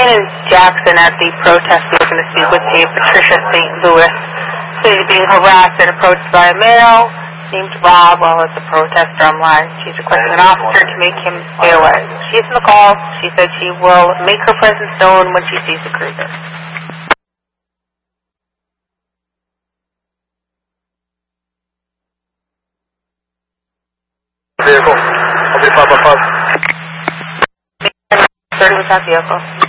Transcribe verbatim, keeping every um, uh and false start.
in Jackson at the protest looking to speak with a Patricia Saint Louis. She's being harassed and approached by a male named Rob while at the protest drumline. She's requesting an officer to make him stay away. She's in the call. She said she will make her presence known when she sees the cruiser. Vehicle. I'll be five by five. thirty with that vehicle.